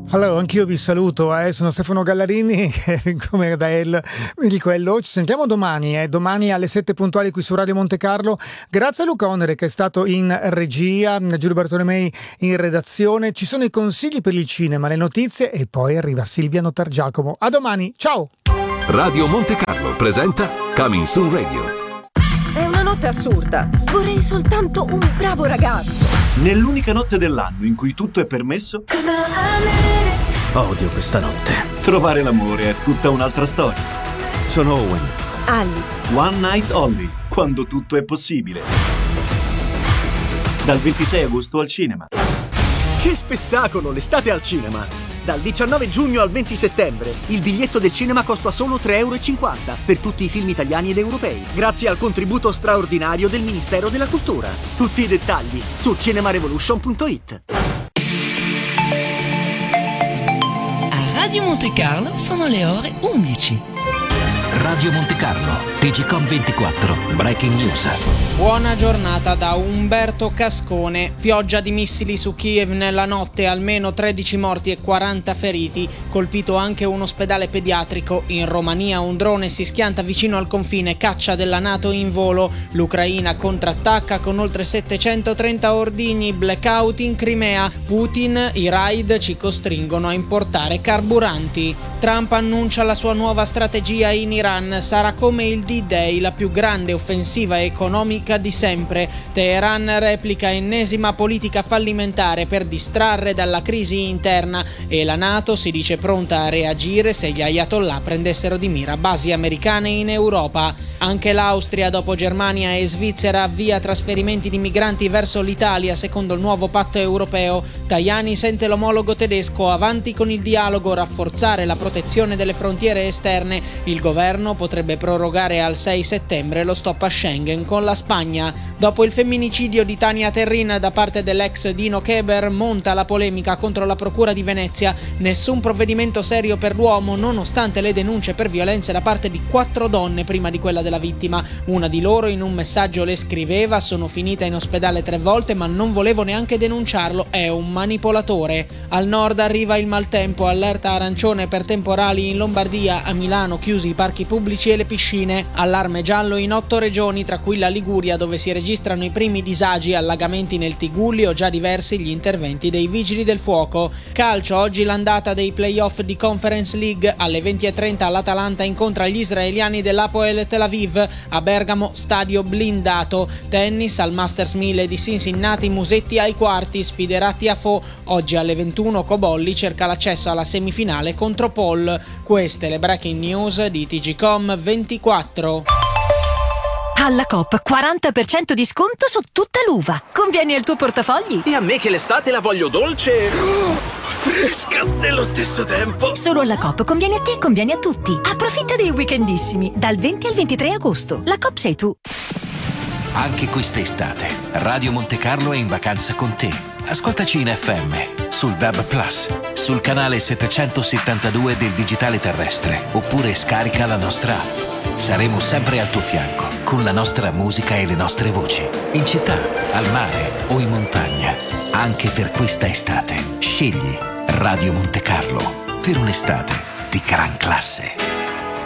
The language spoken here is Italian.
Allora, anch'io vi saluto, sono Stefano Gallarini, come da il quello. Ci sentiamo domani, domani alle 7 puntuali qui su Radio Monte Carlo. Grazie a Luca Onere che è stato in regia, Giulio Bartolomei in redazione. Ci sono i consigli per il cinema, le notizie e poi arriva Silvia Notargiacomo. A domani, ciao! Radio Monte Carlo presenta Coming Soon Radio. È una notte assurda. Vorrei soltanto un bravo ragazzo. Nell'unica notte dell'anno in cui tutto è permesso. Odio questa notte. Trovare l'amore è tutta un'altra storia. Sono Owen. Ali. One Night Only, quando tutto è possibile. Dal 26 agosto al cinema. Che spettacolo, l'estate al cinema! Dal 19 giugno al 20 settembre il biglietto del cinema costa solo 3,50 € per tutti i film italiani ed europei, grazie al contributo straordinario del Ministero della Cultura. Tutti i dettagli su cinemarevolution.it. A Radio Monte Carlo sono le ore 11. Radio Monte Carlo, TGcom 24, Breaking News. Buona giornata da Umberto Cascone. Pioggia di missili su Kiev nella notte, almeno 13 morti e 40 feriti. Colpito anche un ospedale pediatrico. In Romania un drone si schianta vicino al confine, caccia della NATO in volo. L'Ucraina contrattacca con oltre 730 ordigni, blackout in Crimea. Putin, i raid ci costringono a importare carburanti. Trump annuncia la sua nuova strategia in Iran. Sarà come il D-Day, la più grande offensiva economica di sempre. Teheran replica ennesima politica fallimentare per distrarre dalla crisi interna e la NATO si dice pronta a reagire se gli ayatollah prendessero di mira basi americane in Europa. Anche l'Austria, dopo Germania e Svizzera, avvia trasferimenti di migranti verso l'Italia secondo il nuovo patto europeo. Tajani sente l'omologo tedesco, avanti con il dialogo, rafforzare la protezione delle frontiere esterne. Il governo potrebbe prorogare al 6 settembre lo stop a Schengen con la Spagna. Dopo il femminicidio di Tania Terrin da parte dell'ex Dino Keber, monta la polemica contro la procura di Venezia. Nessun provvedimento serio per l'uomo, nonostante le denunce per violenze da parte di 4 donne prima di quella della vittima. Una di loro in un messaggio le scriveva: sono finita in ospedale 3 volte ma non volevo neanche denunciarlo, è un manipolatore. Al nord arriva il maltempo, allerta arancione per temporali in Lombardia. A Milano chiusi i parchi pubblici e le piscine. Allarme giallo in 8 regioni, tra cui la Liguria, dove si registrano i primi disagi, allagamenti nel Tigullio, già diversi gli interventi dei vigili del fuoco. Calcio, oggi l'andata dei playoff di Conference League. Alle 20:30 l'Atalanta incontra gli israeliani dell'Hapoel Tel Aviv. A Bergamo stadio blindato. Tennis, al Masters 1000 di Cincinnati, Musetti ai quarti, sfiderà Tiafoe. Oggi alle 21 Cobolli cerca l'accesso alla semifinale contro Paul. Queste le breaking news di TGcom 24. Alla Coop 40% di sconto su tutta l'uva. Convieni al tuo portafogli. E a me che l'estate la voglio dolce, fresca nello stesso tempo. Solo alla Coop conviene a te e conviene a tutti. Approfitta dei weekendissimi dal 20 al 23 agosto. La Coop sei tu. Anche quest'estate, Radio Monte Carlo è in vacanza con te. Ascoltaci in FM, sul DAB+, sul canale 772 del digitale terrestre, oppure scarica la nostra app. Saremo sempre al tuo fianco, con la nostra musica e le nostre voci, in città, al mare o in montagna. Anche per questa estate, scegli Radio Monte Carlo per un'estate di gran classe.